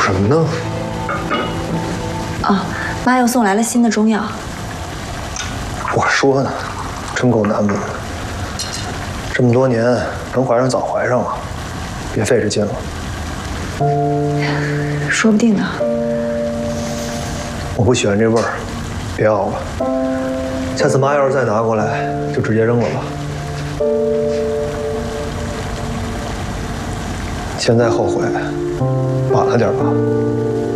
什么呢？ 啊，妈又送来了新的中药。 我说呢，真够难为的。这么多年，能怀上早怀上了，别费这劲了。 说不定呢。 我不喜欢这味儿，别熬了。下次妈要是再拿过来，就直接扔了吧。现在后悔，晚了点吧。